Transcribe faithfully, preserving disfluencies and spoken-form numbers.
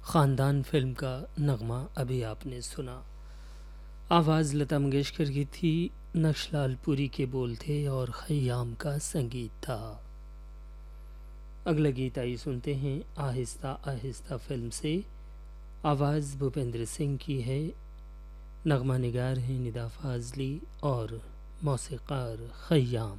ख़ानदान फिल्म का नगमा अभी आपने सुना। आवाज़ लता मंगेशकर की थी, नक्शलाल पुरी के बोल थे और खयाम का संगीत था। अगला गीत आइए सुनते हैं आहिस्ता आहिस्ता फिल्म से। आवाज़ भूपेंद्र सिंह की है, नगमा निगार हैं निदा फाजली और मौसीक़ार खयाम।